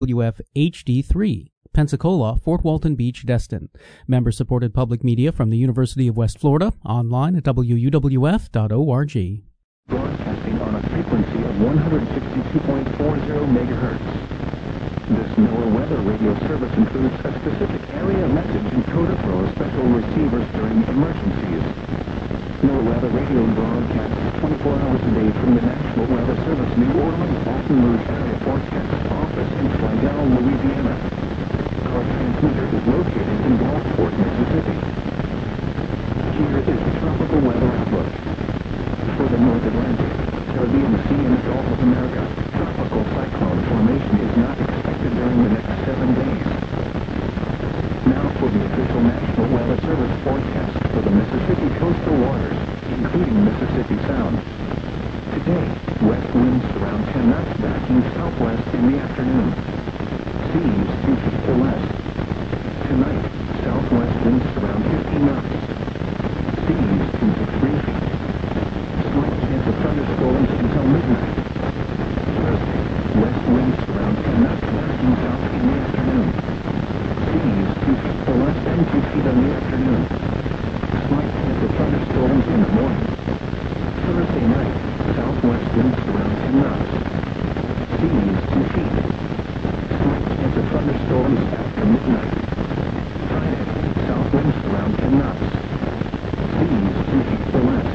WWF HD3, Pensacola, Fort Walton Beach, Destin. Member-supported public media from the University of West Florida, online at wuwf.org. Broadcasting on a frequency of 162.40 megahertz. This NOAA weather radio service includes a specific area message encoder for special receivers during emergencies. NOAA weather radio broadcasts 24 hours a day from the National Weather Service New Orleans Baton Rouge area forecast office in Slidell, Louisiana. Our transmitter is located in Gulfport, Mississippi. Here is the tropical weather outlook. For the North Atlantic, Caribbean Sea and the Gulf of America, tropical cyclone formation is not expected during the next 7 days. Now for the official National Weather Service forecast for the Mississippi coastal waters, including Mississippi Sound. Today, west winds around 10 knots backing southwest in the afternoon. Seas 2 feet or less. Tonight, southwest winds around 15 knots. Seas 2 to 3 feet. Slight chance of thunderstorms until midnight. Thursday, west winds around 10 knots backing south in the afternoon. Seas 2 feet or less and 2 feet in the afternoon. Slight chance of thunderstorms in the morning. Thursday night, southwest winds around 10 knots. Seas 2 feet. Slight chance of thunderstorms after midnight. Friday, south winds around 10 knots. Seas 2 feet or less.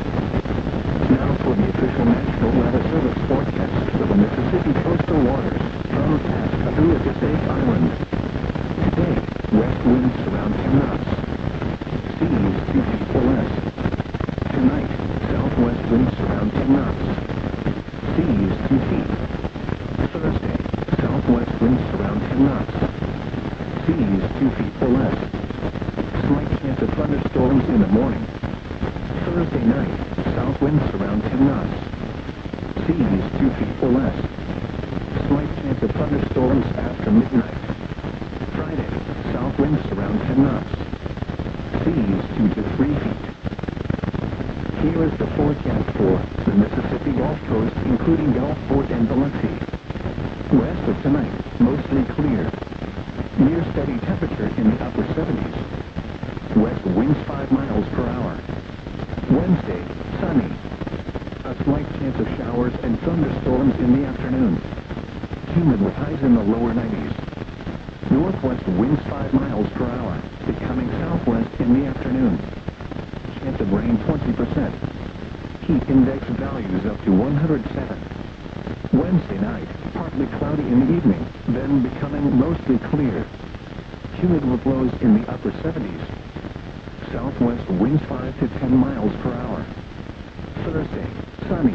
Now for the official National Weather Service forecast for the Mississippi coastal waters from Pascagoula to State Island. Today, west winds around 10 knots. Seas 2 feet or less. Tonight, southwest winds around 10 knots. Seas 2 feet. Thursday, southwest winds around 10 knots. Seas 2 feet or less. Slight chance of thunderstorms in the morning. Thursday night, south winds around 10 knots. Seas 2 feet or less. Slight chance of thunderstorms after midnight. Friday, south winds around 10 knots. Seas 2 to 3 feet. Here is the forecast for the Mississippi Gulf Coast, including Gulfport and Biloxi. West of tonight, mostly clear. Near steady temperature in the upper 70s. West winds 5 miles per hour. Wednesday, sunny. A slight chance of showers and thunderstorms in the afternoon. Humid with highs in the lower 90s. Northwest winds 5 miles per hour, becoming southwest in the afternoon. Chance of rain 20%. Heat index values up to 107. Wednesday night, partly cloudy in the evening, then becoming mostly clear. Humid with lows in the upper 70s. Southwest winds 5 to 10 miles per hour. Thursday, sunny.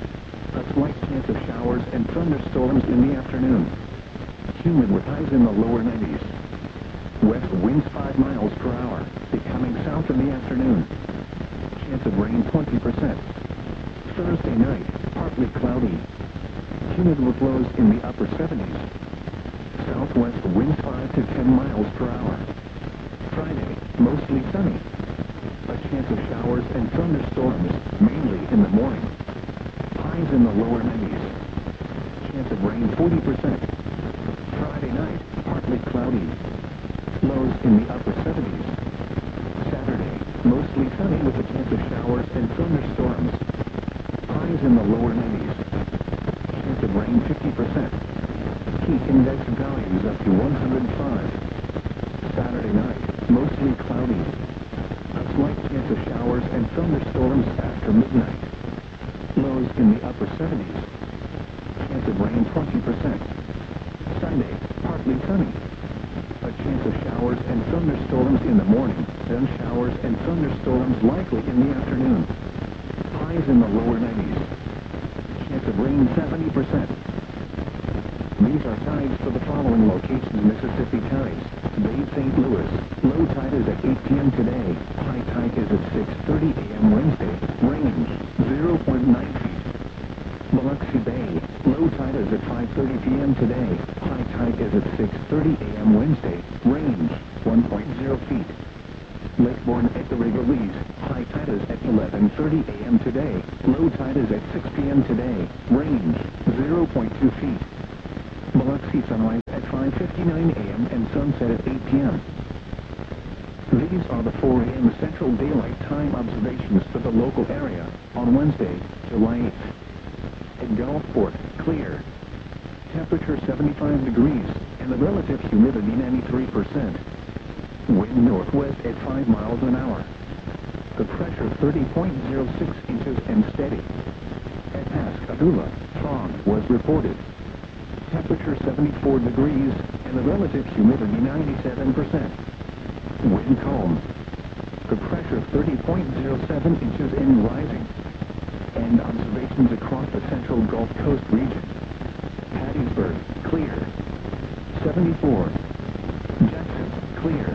A slight chance of showers and thunderstorms in the afternoon. Humid with highs in the lower 90s. West winds 5 miles per hour, becoming south in the afternoon. Chance of rain 20%. Thursday night, partly cloudy. Humid with lows in the upper 70s. Southwest winds 5 to 10 miles per hour. Friday, mostly sunny. A chance of showers and thunderstorms, mainly in the morning. Highs in the lower 90s. Chance of rain 40%. Friday night, partly cloudy. Lows in the upper 70s. Saturday, mostly sunny with a chance of showers and thunderstorms. Highs in the lower 90s. Chance of rain 50%. Heat index values up to 105. Saturday night, mostly cloudy. A slight chance of showers and thunderstorms after midnight. Lows in the upper 70s. Chance of rain 20%. Sunday, partly sunny. A chance of showers and thunderstorms in the morning, then showers and thunderstorms likely in the afternoon. Highs in the lower 90s. Chance of rain 70%. These are tides for the following locations: Mississippi tides. Bay St. Louis, low tide is at 8 p.m. today. High tide is at 6:30 a.m. Wednesday. Range 0.9 feet. Biloxi Bay, low tide is at 5:30 p.m. today. High tide is at 6:30 a.m. Wednesday. Range 1.0 feet. Lake Borgne at the Rigolets, high tide is at 11:30 a.m. today. Low tide is at 6 p.m. today. Range 0.2 feet. Biloxi sunrise 5:59 a.m. and sunset at 8 p.m. These are the 4 a.m. Central Daylight Time observations for the local area on Wednesday, July 8th. In Gulfport, clear. Temperature 75 degrees and the relative humidity 93%. Wind northwest at 5 miles an hour. The pressure 30.06 inches and steady. At Pascagoula, fog was reported. Temperature 74 degrees and the relative humidity 97%. Wind calm. The pressure 30.07 inches and rising. And observations across the central Gulf Coast region. Hattiesburg, clear. 74. Jackson, clear.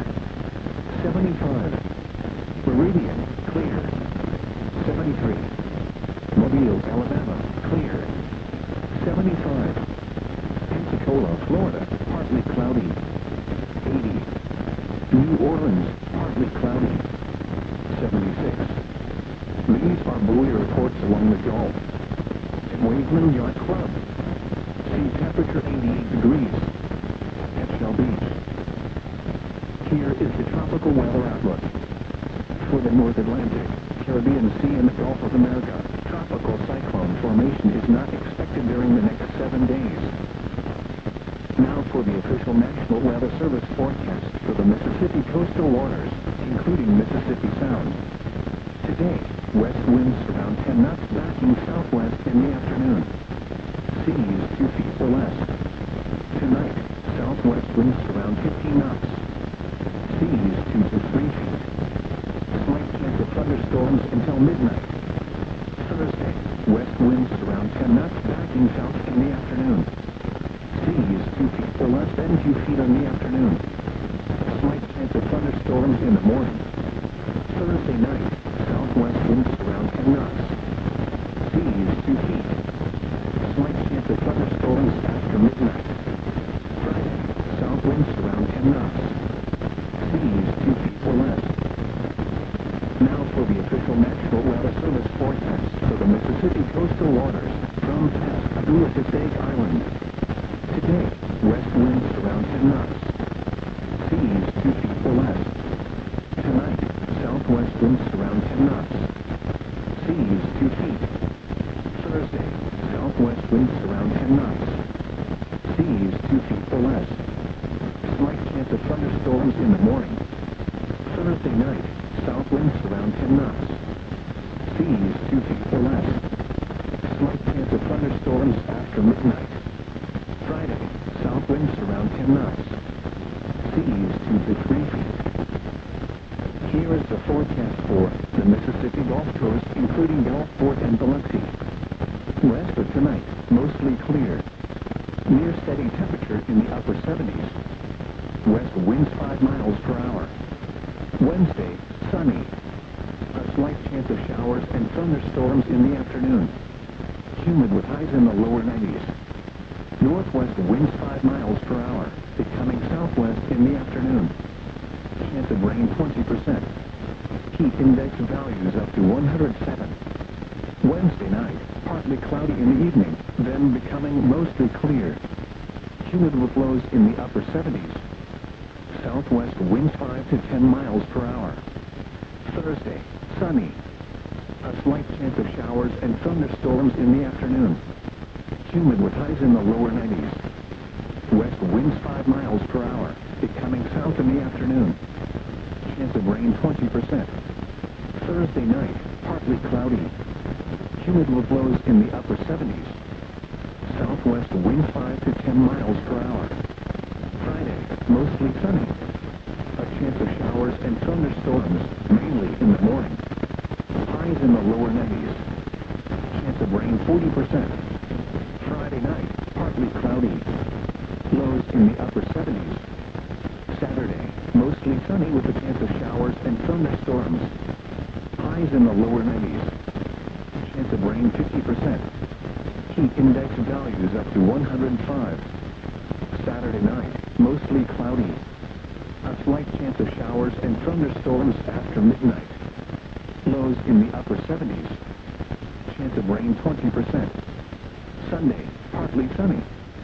75. Meridian, clear. 73. Mobile, Alabama, clear. 75. Pensacola, Florida, partly cloudy. 80. New Orleans, partly cloudy. 76. These are buoy reports along the Gulf. At Waveland Yacht Club, see temperature 88 degrees. At Shell Beach. Here is the tropical weather outlook. For the North Atlantic, Caribbean Sea and the Gulf of America, tropical cyclone formation is not expected during the next 7 days. Now for the official National Weather Service forecast for the Mississippi coastal waters, including Mississippi Sound. Today, west winds around 10 knots backing southwest in the afternoon. Seas 2 feet or less. Tonight, southwest winds around 15 knots. Seas 2 to 3 feet. Slight chance of thunderstorms until midnight. Thursday, west winds around 10 knots backing south in the afternoon. Seas 2 feet or less and 2 feet in the afternoon. Slight chance of thunderstorms in the morning. Thursday night, southwest winds around 10 knots. Seas 2 feet. Slight chance of thunderstorms after midnight. Friday, south winds around 10 knots. Seas 2 feet or less. Now for the official National Weather Service forecast for the Mississippi coastal waters from Pascagoula to Stake Island. Today, west winds around 10 knots. Seas 2 feet or less. Tonight, southwest winds around 10 knots. Seas 2 feet. Thursday, southwest winds around 10 knots. Seas 2 feet or less. Slight chance of thunderstorms in the morning. Thursday night, south winds around 10 knots. Seas 2 feet or less. Slight chance of thunderstorms after midnight. Friday, south winds around 10 knots. Seas 2 to 3 feet. Here is the forecast for the Mississippi Gulf Coast, including Gulfport and Biloxi. West of tonight, mostly clear. Near steady temperature in the upper 70s. West winds 5 miles per hour. Wednesday, sunny. A slight chance of showers and thunderstorms in the afternoon. Humid with highs in the lower 90s. Northwest winds 5 miles per hour, becoming southwest in the afternoon. Chance of rain 20%. Heat index values up to 107. Wednesday night, partly cloudy in the evening, then becoming mostly clear. Humid with lows in the upper 70s. Southwest winds 5 to 10 miles per hour. Thursday, sunny. A slight chance of showers and thunderstorms in the afternoon. Humid with highs in the lower 90s. West winds 5 miles per hour, becoming south in the afternoon. Chance of rain 20%. Thursday night, partly cloudy. Humid with lows in the upper 70s. Southwest winds 5 to 10 miles per hour. Friday, mostly sunny. A chance of showers and thunderstorms, mainly in the morning. Highs in the lower 90s. Chance of rain 40%. Friday night, partly cloudy. Lows in the upper 70s. Saturday, mostly sunny with a chance of showers and thunderstorms. Highs in the lower 90s. Chance of rain 50%. Heat index values up to 105. Saturday night, mostly cloudy. A slight chance of showers and thunderstorms after midnight. Lows in the upper 70s. Chance of rain 20%. Sunday, partly sunny.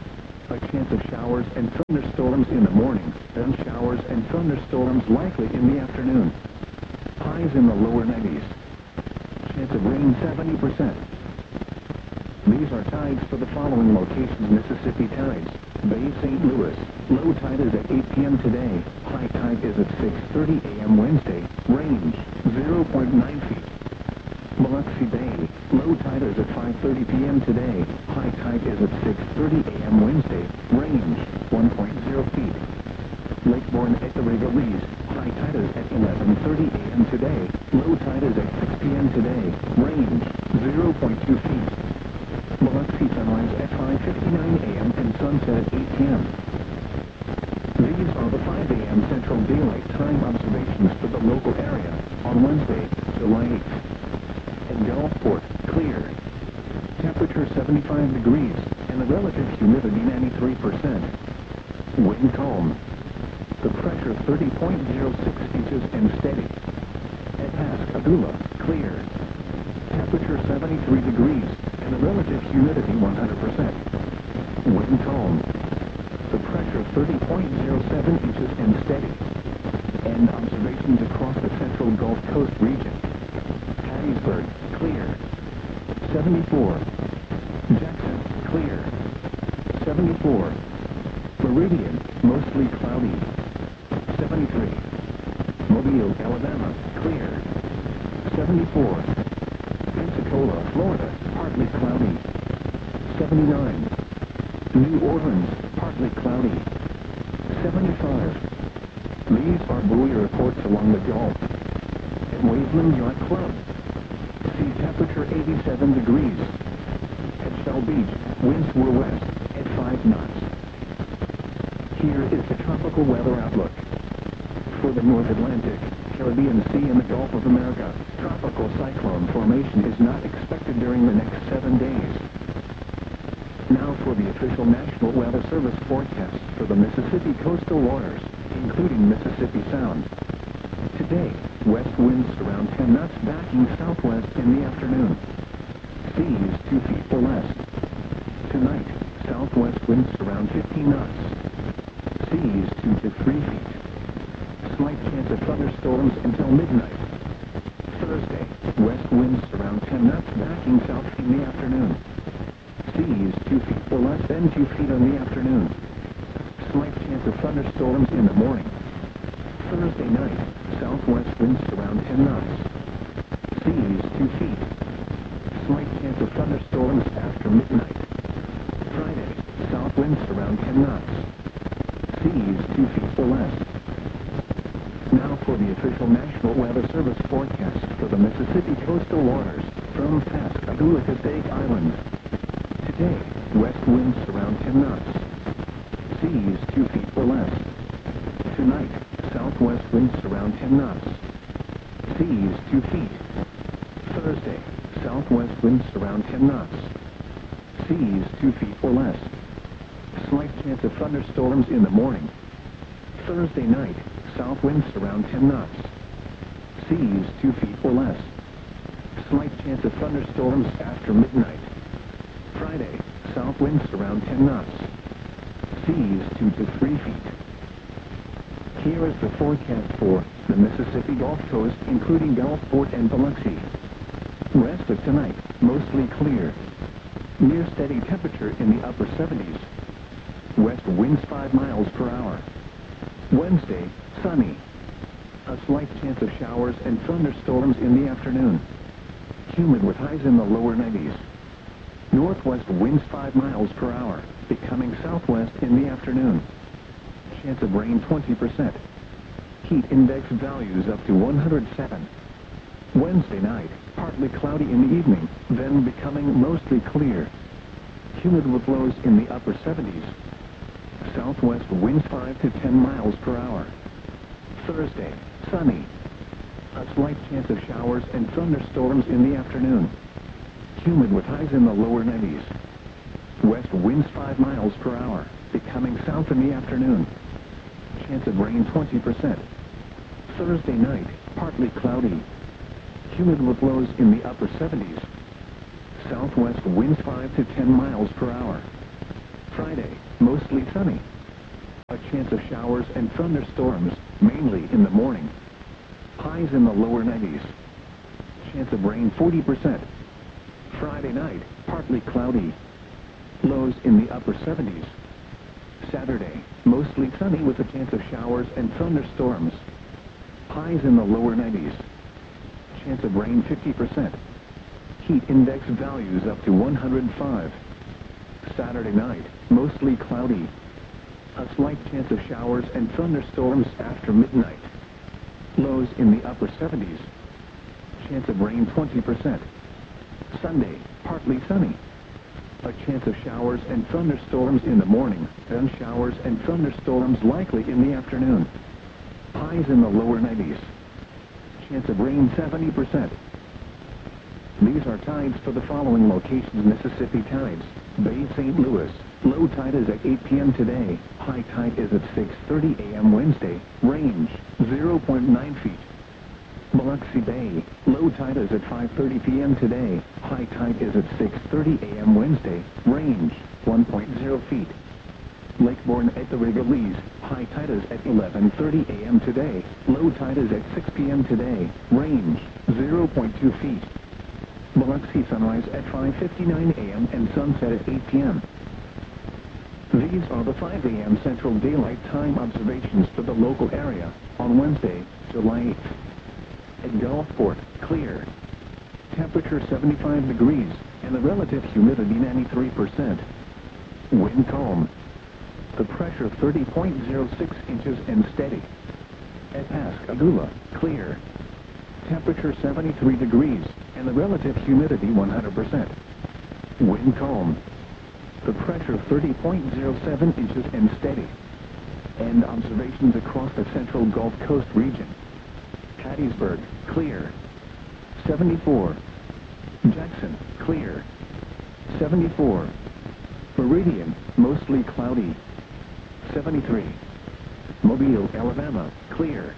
A chance of showers and thunderstorms in the morning, then showers and thunderstorms likely in the afternoon. Highs in the lower 90s. Chance of rain 70%. These are tides for the following locations. Mississippi tides. Bay St. Louis. Low tide is at 8 p.m. today. High tide is at 6:30 a.m. Wednesday. Range 0.9 feet. Biloxi Bay. Low tide is at 5:30 p.m. today. High tide is at 6:30 a.m. Wednesday. Range 1.0 feet. Lake Borgne at the River-Lees. High tide is at 11:30 a.m. today. Low tide is at 6 p.m. today. Range 0.2 feet. Biloxi sunrise at 5:59 a.m. and sunset at 8 p.m. These are the 5 a.m. Central Daylight Time observations for the local area on Wednesday, July 8th. In Gulfport, clear. Temperature 75 degrees and the relative humidity 93%. Wind calm. The pressure 30.06 inches and steady. At Pascagoula, clear. Temperature 73 degrees and the relative humidity 100%. Wind calm. The pressure 30.07 inches and steady. And observations across the central Gulf Coast region. Hattiesburg, clear. 74. Jackson, clear. 74. Meridian, mostly cloudy. 73. Mobile, Alabama, clear. 74. Pensacola, Florida, partly cloudy. 79. New Orleans, partly cloudy. 75. These are buoy reports along the Gulf. At Waveland Yacht Club, sea temperature 87 degrees. At Shell Beach, winds were west at 5 knots. Here is the tropical weather outlook. For the North Atlantic, Caribbean Sea and the Gulf of America, tropical cyclone formation is not expected during the next 7 days. Now for the official National Weather Service forecast for the Mississippi coastal waters, including Mississippi Sound. Today, west winds around 10 knots backing southwest in the afternoon. Seas 2 feet or less. Tonight, southwest winds around 15 knots. Seas 2 to 3 feet. Slight chance of thunderstorms until midnight. Thursday, west winds around 10 knots backing south in the afternoon. Seas 2 feet or less than 2 feet in the afternoon. Slight chance of thunderstorms in the morning. Thursday night, southwest winds around 10 knots. Seas 2 feet. Slight chance of thunderstorms after midnight. Friday, south winds around 10 knots. Seas 2 feet or less. Now for the official National Weather Service forecast for the Mississippi coastal waters from Pascagoula to Stake Island. Today, west winds around 10 knots. Seas 2 feet or less. Tonight, southwest winds around 10 knots. Seas 2 feet. Thursday, southwest winds around 10 knots. Seas 2 feet or less. Slight chance of thunderstorms in the morning. Thursday night, south winds around 10 knots. Seas 2 feet or less. Slight chance of thunderstorms after midnight. Friday, south winds around 10 knots. Seas 2 to 3 feet. Here is the forecast for the Mississippi Gulf Coast, including Gulfport and Biloxi. Rest of tonight, mostly clear. Near steady temperature in the upper 70s. West winds 5 miles per hour. Wednesday, sunny. A slight chance of showers and thunderstorms in the afternoon. Humid with highs in the lower 90s. Northwest winds 5 miles per hour, becoming southwest in the afternoon. Chance of rain 20%. Heat index values up to 107. Wednesday night, partly cloudy in the evening, then becoming mostly clear. Humid with lows in the upper 70s. Southwest winds 5 to 10 miles per hour. Thursday, sunny. A slight chance of showers and thunderstorms in the afternoon. Humid with highs in the lower 90s. West winds 5 miles per hour, becoming south in the afternoon. Chance of rain 20%. Thursday night, partly cloudy. Humid with lows in the upper 70s. Southwest winds 5 to 10 miles per hour. Friday, mostly sunny. A chance of showers and thunderstorms, mainly in the morning. Highs in the lower 90s. Chance of rain 40%. Friday night, partly cloudy. Lows in the upper 70s. Saturday, mostly sunny with a chance of showers and thunderstorms. Highs in the lower 90s. Chance of rain 50%. Heat index values up to 105. Saturday night, mostly cloudy. A slight chance of showers and thunderstorms after midnight. Lows in the upper 70s. Chance of rain 20%. Sunday, partly sunny. A chance of showers and thunderstorms in the morning, then showers and thunderstorms likely in the afternoon. Highs in the lower 90s. Chance of rain 70%. These are tides for the following locations. Mississippi tides. Bay St. Louis. Low tide is at 8 p.m. today. High tide is at 6:30 a.m. Wednesday. Range 0.9 feet. Biloxi Bay. Low tide is at 5:30 p.m. today. High tide is at 6:30 a.m. Wednesday. Range 1.0 feet. Lake Borgne at the Rigolets. High tide is at 11:30 a.m. today. Low tide is at 6 p.m. today. Range 0.2 feet. Biloxi sunrise at 5:59 a.m. and sunset at 8 p.m. These are the 5 a.m. Central Daylight Time observations for the local area on Wednesday, July 8th. At Gulfport, clear. Temperature 75 degrees and the relative humidity 93%. Wind calm. The pressure 30.06 inches and steady. At Pascagoula, clear. Temperature 73 degrees and the relative humidity 100%. Wind calm. The pressure 30.07 inches and steady. And observations across the central Gulf Coast region. Hattiesburg, clear. 74. Jackson, clear. 74. Meridian, mostly cloudy. 73. Mobile, Alabama, clear.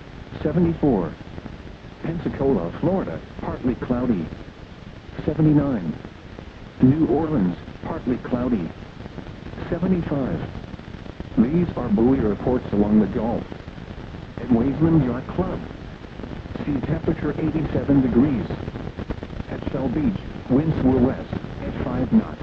74. Pensacola, Florida, partly cloudy. 79. New Orleans, partly cloudy. 75. These are buoy reports along the Gulf. At Waveland Yacht Club, sea temperature 87 degrees. At Shell Beach, winds were west at 5 knots.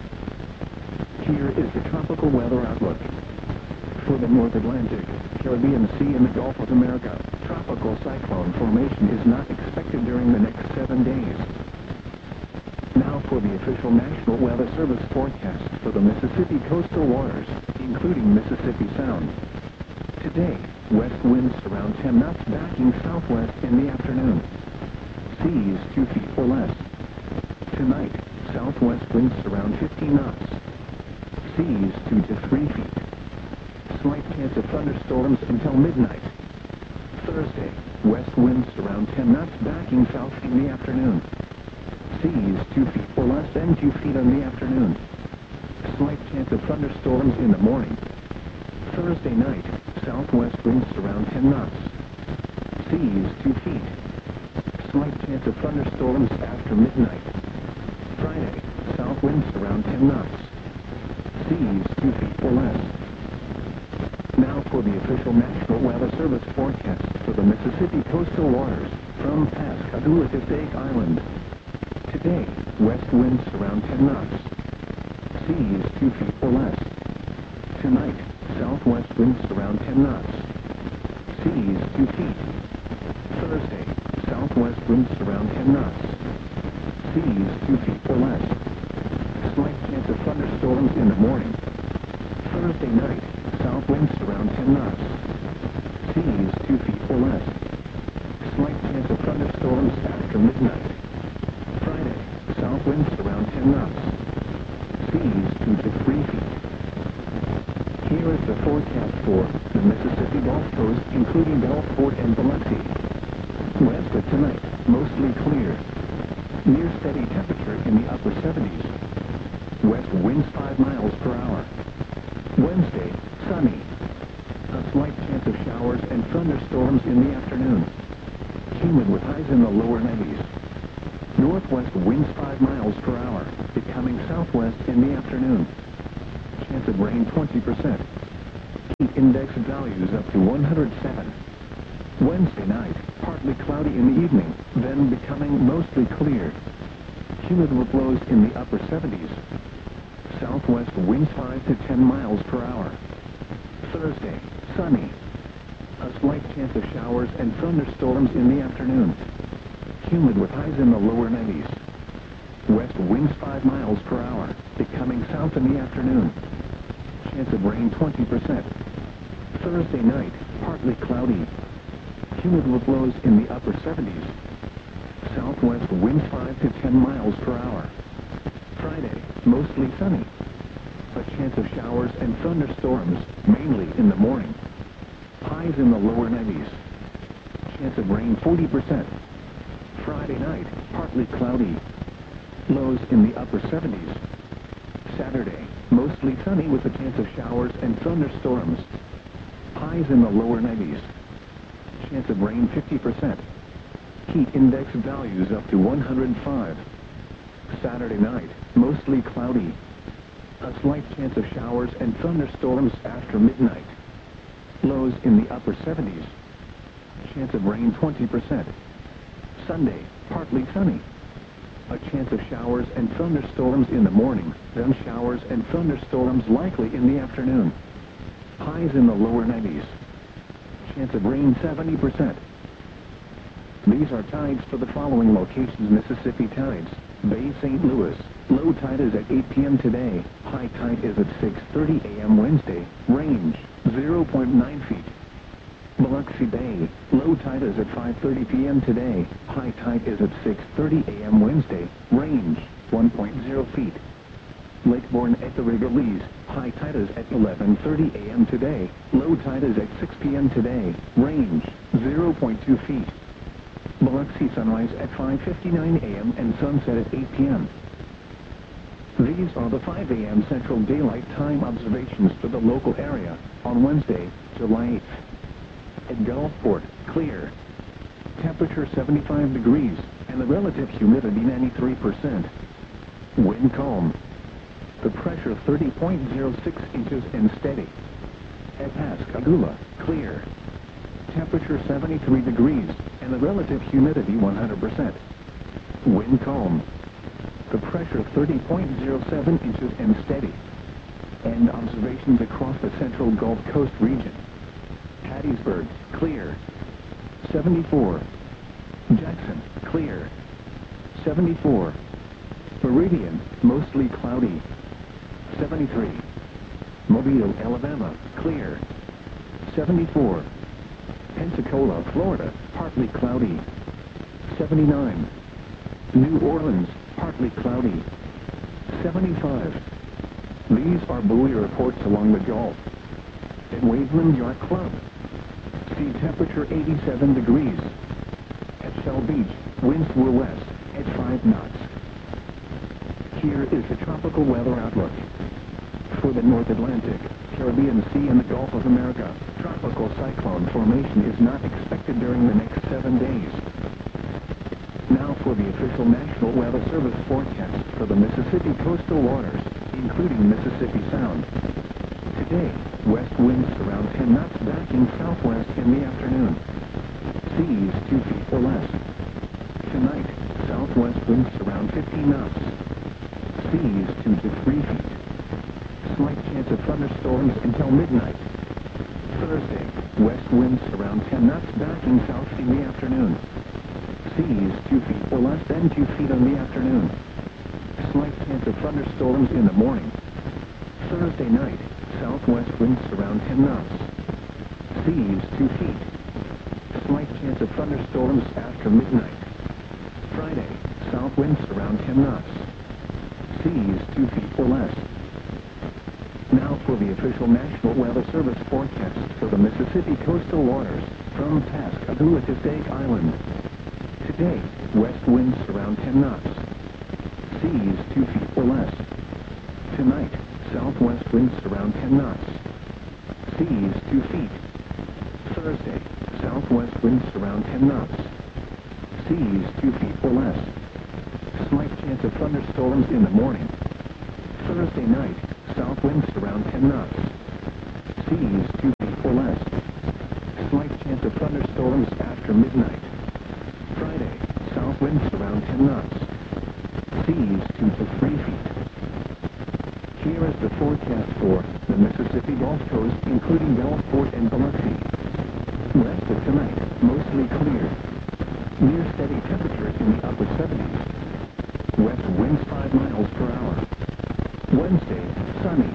Here is the tropical weather outlook. For the North Atlantic, Caribbean Sea and the Gulf of America, tropical cyclone formation is not expected during the next 7 days. Now for the official National Weather Service forecast for the Mississippi coastal waters, including Mississippi Sound. Today, west winds around 10 knots backing southwest in the afternoon. Seas 2 feet or less. Tonight, southwest winds around 15 knots. Seas 2 to 3 feet. Slight chance of thunderstorms until midnight. Thursday, west winds around 10 knots backing south in the afternoon. Seas 2 feet or less and 2 feet in the afternoon. Slight chance of thunderstorms in the morning. Thursday night, southwest winds around 10 knots. Seas 2 feet. Slight chance of thunderstorms after midnight. Friday, south winds around 10 knots. Seas 2 feet or less. Now for the official National Weather Service forecast for the Mississippi coastal waters from Pascagoula to Stake Island. Today, west winds around 10 knots. Seas 2 feet or less. Tonight, southwest winds around 10 knots. Seas 2 feet. Thursday, southwest winds around 10 knots. Seas 2 feet or less. Slight chance of thunderstorms in the morning. Thursday night, south winds around 10 knots. Seas 2 feet or less. Slight chance of thunderstorms after midnight. Friday, south winds around 10 knots. Seas 2 to 3 feet. Here is the forecast for the Mississippi Gulf Coast, including Gulfport and Biloxi. West of tonight, mostly clear. Near steady temperature in the upper 70s. West winds 5 miles per hour. Wednesday, sunny. A slight chance of showers and thunderstorms in the afternoon. Humid with highs in the lower 90s. Northwest winds 5 miles per hour, becoming southwest in the afternoon. chance of rain 20%. Heat index values up to 107. Wednesday night, partly cloudy in the evening, then becoming mostly clear. Humid with lows in the upper 70s. Southwest winds 5 to 10 miles per hour. Thursday, sunny. A slight chance of showers and thunderstorms in the afternoon. Humid with highs in the lower 90s. West winds 5 miles per hour, becoming south in the afternoon. Chance of rain 20%. Thursday night, partly cloudy. Humid with lows in the upper 70s. Southwest winds 5 to 10 miles per hour. Friday, mostly sunny. A chance of showers and thunderstorms, mainly in the morning. Highs in the lower 90s. Chance of rain 40%. Friday night, partly cloudy. Lows in the upper 70s. Saturday, mostly sunny with a chance of showers and thunderstorms. Highs in the lower 90s. Chance of rain 50%. Heat index values up to 105. Saturday night, mostly cloudy. A slight chance of showers and thunderstorms after midnight. Lows in the upper 70s. Chance of rain 20%. Sunday, partly sunny. A chance of showers and thunderstorms in the morning, then showers and thunderstorms likely in the afternoon. Highs in the lower 90s. Chance of rain 70%. These are tides for the following locations: Mississippi tides. Bay St. Louis, low tide is at 8 p.m. today. High tide is at 6:30 a.m. Wednesday. Range 0.9 feet. Biloxi Bay, low tide is at 5:30 p.m. today. High tide is at 6:30 a.m. Wednesday. Range 1.0 feet. Lake Borgne at the Rigolets, high tide is at 11:30 a.m. today. Low tide is at 6 p.m. today. Range 0.2 feet. Biloxi sunrise at 5:59 a.m. and sunset at 8 p.m. These are the 5 a.m. Central Daylight Time observations for the local area on Wednesday, July 8th. At Gulfport, clear. Temperature 75 degrees and the relative humidity 93%. Wind calm. The pressure 30.06 inches and steady. At Pascagoula, clear. Temperature 73 degrees and the relative humidity 100%. Wind calm. The pressure 30.07 inches and steady. And observations across the central Gulf Coast region. Hattiesburg, clear. 74. Jackson, clear. 74. Meridian, mostly cloudy. 73. Mobile, Alabama, clear. 74. Pensacola, Florida, partly cloudy. 79. New Orleans, partly cloudy. 75. These are buoy reports along the Gulf. At Waveland Yacht Club, sea temperature 87 degrees. At Shell Beach, winds were west at 5 knots. Here is the tropical weather outlook. For the North Atlantic, Caribbean Sea and the Gulf of America, tropical cyclone formation is not expected during the next 7 days. Now for the official National Weather Service forecast for the Mississippi coastal waters, including Mississippi Sound. Today, west winds around 10 knots backing southwest in the afternoon. Seas 2 feet or less. Tonight, southwest winds around 15 knots. Seas 2 to 3 feet. Slight chance of thunderstorms until midnight. Thursday, west winds around 10 knots backing south in the afternoon. Seas 2 feet or less than 2 feet in the afternoon. Slight chance of thunderstorms in the morning. Thursday night, southwest winds around 10 knots. Seas 2 feet. Slight chance of thunderstorms after midnight. Friday, south winds around 10 knots. Seas 2 feet or less. Now for the official National Weather Service forecast for the Mississippi coastal waters from Pascagoula to Stake Island. Today, west winds around 10 knots. Seas 2 feet or less. Tonight, southwest winds around 10 knots. Seas 2 feet. Thursday, southwest winds around 10 knots. Seas 2 feet or less. Slight chance of thunderstorms in the morning. Thursday night, South winds around 10 knots. Seas 2 feet or less. Slight chance of thunderstorms after midnight. Friday, south winds around 10 knots. Seas 2 to 3 feet. Here is the forecast for the Mississippi Gulf Coast, including Gulfport and Biloxi. Rest of tonight, mostly clear. Near steady temperatures in the upper 70s. West winds 5 miles per hour. Wednesday, sunny.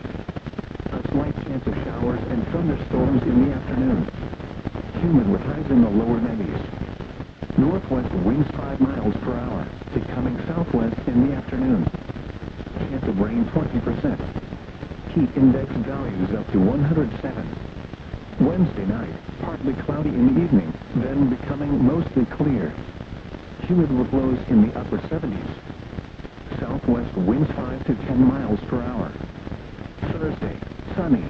A slight chance of showers and thunderstorms in the afternoon. Humid with highs in the lower 90s. Northwest winds 5 miles per hour, becoming southwest in the afternoon. Chance of rain 20%. Heat index values up to 107. Wednesday night, partly cloudy in the evening, then becoming mostly clear. Humid with lows in the upper 70s. Southwest winds 5 to 10 miles per hour. Thursday, sunny.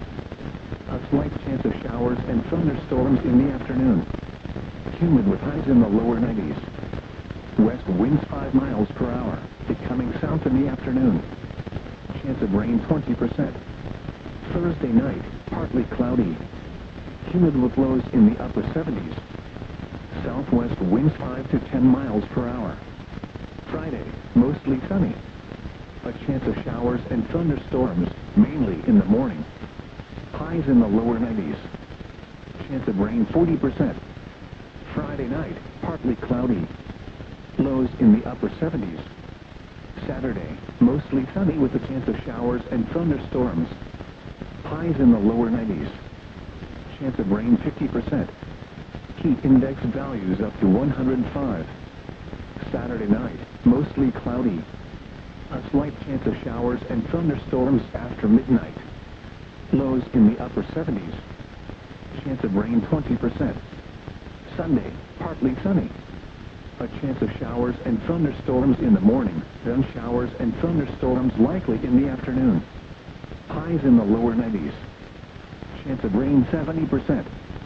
A slight chance of showers and thunderstorms in the afternoon. Humid with highs in the lower 90s. West winds 5 miles per hour, becoming south in the afternoon. Chance of rain 20%. Thursday night, partly cloudy. Humid with lows in the upper 70s. Southwest winds 5 to 10 miles per hour. Friday, mostly sunny. A chance of showers and thunderstorms, mainly in the morning. Highs in the lower 90s. Chance of rain 40%. Friday night, partly cloudy. Lows in the upper 70s. Saturday, mostly sunny with a chance of showers and thunderstorms. Highs in the lower 90s. Chance of rain 50%. Heat index values up to 105. Saturday night, mostly cloudy. A slight chance of showers and thunderstorms after midnight. Lows in the upper 70s. Chance of rain 20%. Sunday, partly sunny. A chance of showers and thunderstorms in the morning, then showers and thunderstorms likely in the afternoon. Highs in the lower 90s. Chance of rain 70%.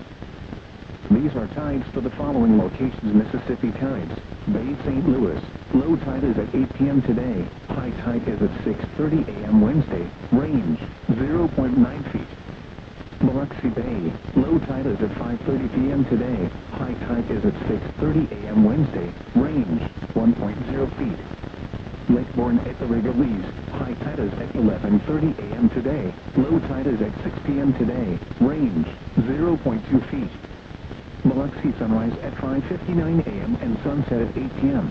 These are tides for the following locations. Mississippi tides. Bay St. Louis. Low tide is at 8 p.m. today. High tide is at 6:30 a.m. Wednesday. Range 0.9 feet. Biloxi Bay. Low tide is at 5:30 p.m. today. High tide is at 6:30 a.m. Wednesday. Range 1.0 feet. Lake Borgne at the Rigolets. High tide is at 11:30 a.m. today. Low tide is at 6 p.m. today. Range 0.2 feet. Biloxi sunrise at 5:59 a.m. and sunset at 8 p.m.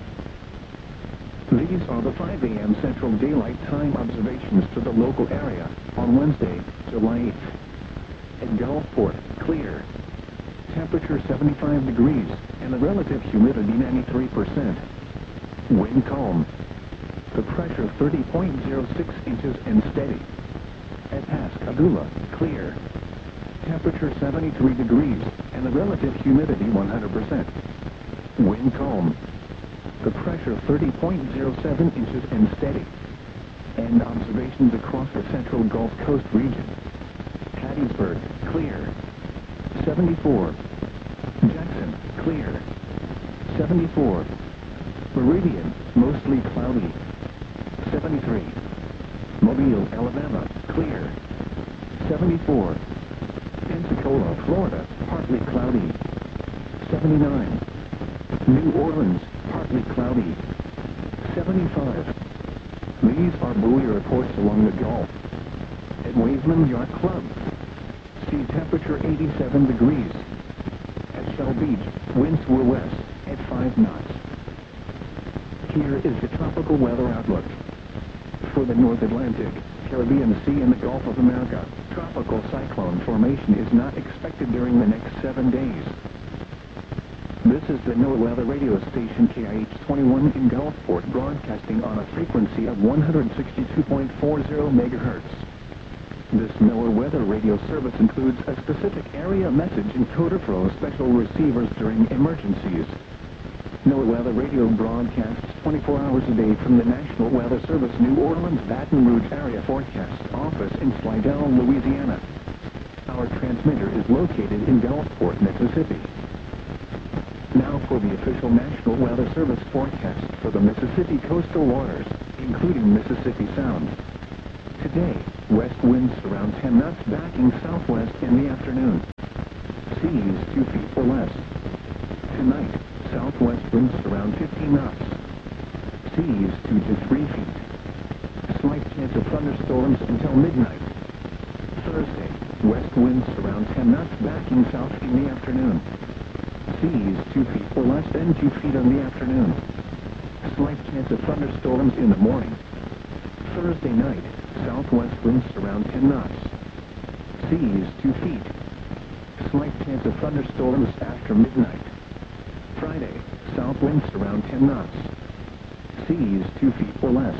These are the 5 a.m. Central Daylight Time observations for the local area on Wednesday, July 8th. At Gulfport, clear. Temperature 75 degrees and the relative humidity 93%. Wind calm. The pressure 30.06 inches and steady. At Pascagoula, clear. Temperature 73 degrees and the relative humidity 100%. Wind calm. The pressure 30.07 inches and steady. And observations across the central Gulf Coast region. Hattiesburg, clear. 74. Jackson, clear. 74. Meridian, mostly cloudy. 73. Mobile, Alabama, clear. 74. Pensacola, Florida, partly cloudy. 79. New Orleans, partly cloudy. 75. These are buoy reports along the Gulf. At Waveman Yacht Club, sea temperature 87 degrees. At Shell Beach, winds were west at 5 knots. Here is the tropical weather outlook. For the North Atlantic, Caribbean Sea and the Gulf of America, tropical cyclone formation is not expected during the next 7 days. This is the NOAA weather radio station KIH-21 in Gulfport, broadcasting on a frequency of 162.40 megahertz. This NOAA weather radio service includes a specific area message encoder for special receivers during emergencies. NOAA weather radio broadcasts 24 hours a day from the National Weather Service New Orleans Baton Rouge area forecast office in Slidell, Louisiana. Our transmitter is located in Gulfport, Mississippi. Now for the official National Weather Service forecast for the Mississippi coastal waters, including Mississippi Sound. Today, west winds around 10 knots backing southwest in the afternoon. Seas 2 feet or less. Tonight, southwest winds around 15 knots. Seas 2 to 3 feet. Slight chance of thunderstorms until midnight. Thursday, west winds around 10 knots backing south in the afternoon. Seas 2 feet or less than 2 feet in the afternoon. Slight chance of thunderstorms in the morning. Thursday night, southwest winds around 10 knots. Seas 2 feet. Slight chance of thunderstorms after midnight. Friday, south winds around 10 knots. Seas 2 feet or less.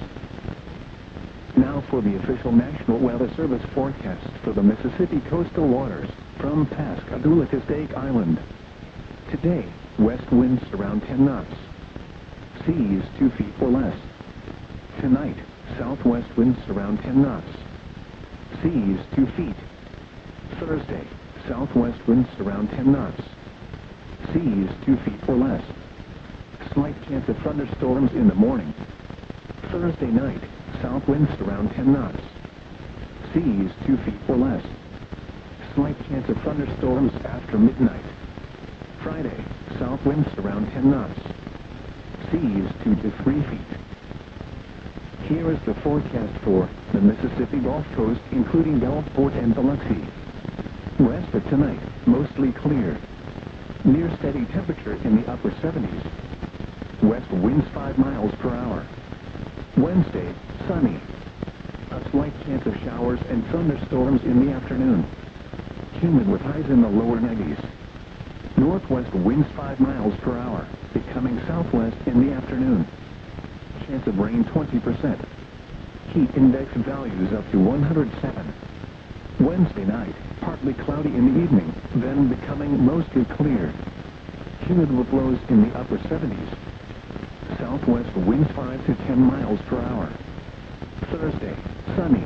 Now for the official National Weather Service forecast for the Mississippi coastal waters from Pascagoula to Stake Island. Today, west winds around 10 knots. Seas 2 feet or less. Tonight, southwest winds around 10 knots. Seas 2 feet. Thursday, southwest winds around 10 knots. Seas 2 feet or less. Slight chance of thunderstorms in the morning. Thursday night, south winds around 10 knots. Seas 2 feet or less. Slight chance of thunderstorms after midnight. Friday, south winds around 10 knots. Seas 2 to 3 feet. Here is the forecast for the Mississippi Gulf Coast, including Gulfport and Biloxi. Rest of tonight, mostly clear. Near steady temperature in the upper 70s. West winds 5 miles per hour. Wednesday, sunny. A slight chance of showers and thunderstorms in the afternoon. Humid with highs in the lower 90s. Northwest winds 5 miles per hour, becoming southwest in the afternoon. Chance of rain 20%. Heat index values up to 107. Wednesday night, partly cloudy in the evening, then becoming mostly clear. Humid with lows in the upper 70s. Southwest winds 5 to 10 miles per hour. Thursday, sunny.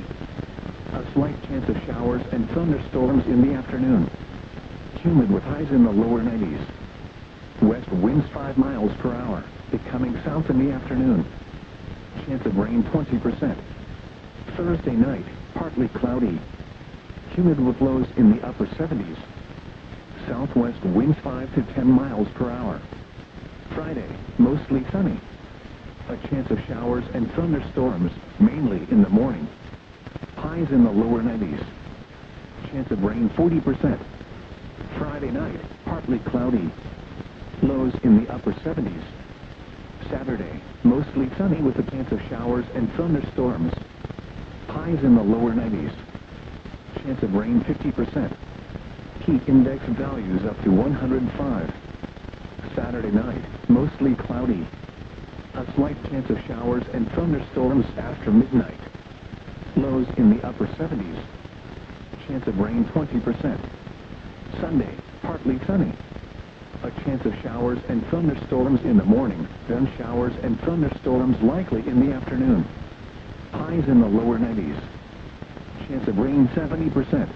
A slight chance of showers and thunderstorms in the afternoon. Humid with highs in the lower 90s. West winds 5 miles per hour, becoming south in the afternoon. Chance of rain 20%. Thursday night, partly cloudy. Humid with lows in the upper 70s. Southwest winds 5 to 10 miles per hour. Friday, mostly sunny. A chance of showers and thunderstorms, mainly in the morning. Highs in the lower 90s. Chance of rain 40%. Friday night, partly cloudy. Lows in the upper 70s. Saturday, mostly sunny with a chance of showers and thunderstorms. Highs in the lower 90s. Chance of rain 50%. Heat index values up to 105. Saturday night, mostly cloudy. A slight chance of showers and thunderstorms after midnight. Lows in the upper 70s. Chance of rain 20%. Sunday, partly sunny. A chance of showers and thunderstorms in the morning, then showers and thunderstorms likely in the afternoon. Highs in the lower 90s. Chance of rain 70%.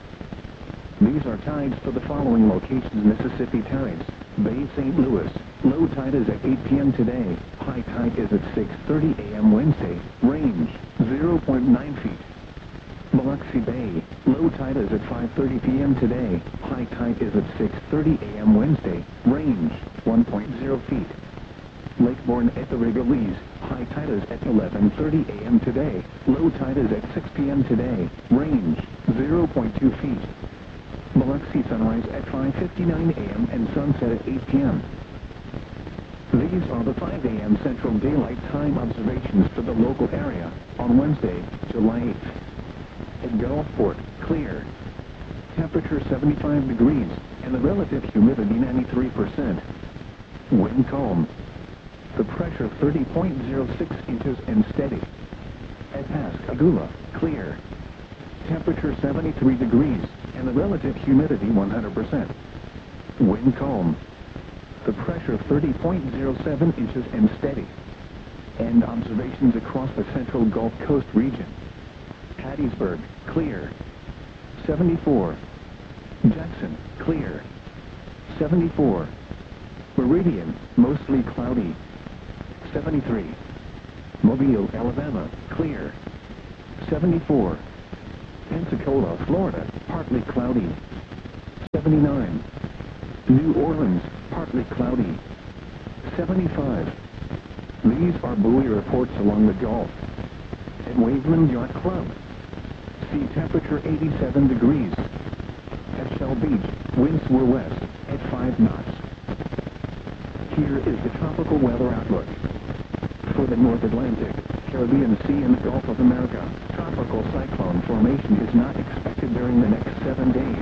These are tides for the following locations: Mississippi tides. Bay St. Louis, low tide is at 8 p.m. today. High tide is at 6:30 a.m. Wednesday. Range 0.9 feet. Biloxi Bay, low tide is at 5:30 p.m. today. High tide is at 6:30 a.m. Wednesday. Range 1.0 feet. Lake Borgne at the Rigolets, high tide is at 11:30 a.m. today. Low tide is at 6 p.m. today. Range 0.2 feet. Biloxi sunrise at 5:59 a.m. and sunset at 8 p.m. These are the 5 a.m. Central Daylight Time observations for the local area on Wednesday, July 8th. At Gulfport, clear. Temperature 75 degrees and the relative humidity 93%. Wind calm. The pressure 30.06 inches and steady. At Pascagoula, clear. Temperature 73 degrees and the relative humidity 100%. Wind calm. The pressure 30.07 inches and steady. And observations across the central Gulf Coast region. Hattiesburg, clear. 74. Jackson, clear. 74. Meridian, mostly cloudy. 73. Mobile, Alabama, clear. 74. Pensacola, Florida, partly cloudy. 79. New Orleans, partly cloudy. 75. These are buoy reports along the Gulf. At Waveland Yacht Club, sea temperature 87 degrees. At Shell Beach, winds were west at 5 knots. Here is the tropical weather outlook. For the North Atlantic, Caribbean Sea and the Gulf of America, tropical cyclone formation is not expected during the next 7 days.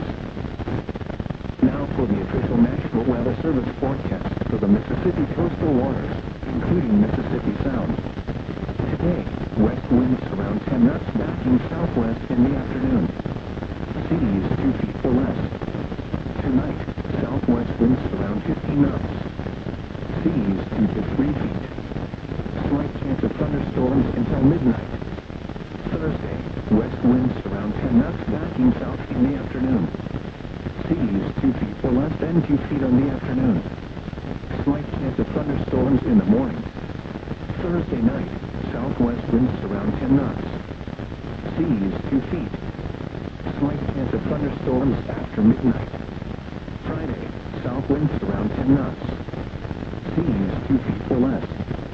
Now for the official National Weather Service forecast for the Mississippi coastal waters, including Mississippi Sound. Today, west winds around 10 knots backing southwest in the afternoon. Seas 2 feet or less. Tonight, southwest winds around 15 knots. Seas 2 to 3 feet. Slight chance of thunderstorms until midnight. Thursday, west winds around 10 knots backing south in the afternoon. Seas 2 feet or less, then 2 feet on the afternoon. Slight chance of thunderstorms in the morning. Thursday night, southwest winds around 10 knots. Seas 2 feet. Slight chance of thunderstorms after midnight. Friday, south winds around 10 knots. Seas 2 feet or less.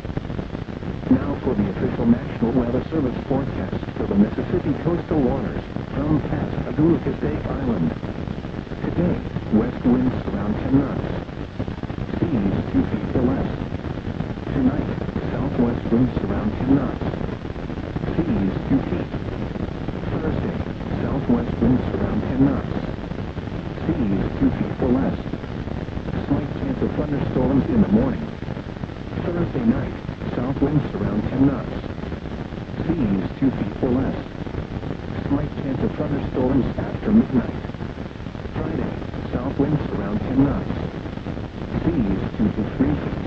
Now for the official National Weather Service forecast for the Mississippi coastal waters from past Agulacastaic Island. Today, west winds around 10 knots. Seas 2 feet or less. Tonight, southwest winds around 10 knots. Seas 2 feet. Thursday, southwest winds around 10 knots. Seas 2 feet or less. Slight chance of thunderstorms in the morning. Thursday night, south winds around 10 knots. Seas 2 feet or less. Slight chance of thunderstorms after midnight. Friday, south winds around 10 knots. Seas 2 to 3 feet.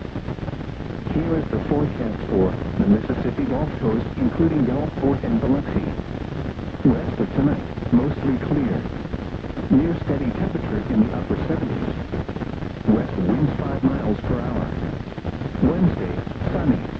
Here is the forecast for the Mississippi Gulf Coast, including Gulfport and Biloxi. West of tonight, mostly clear. Near steady temperature in the upper 70s. West winds 5 miles per hour. Wednesday, sunny.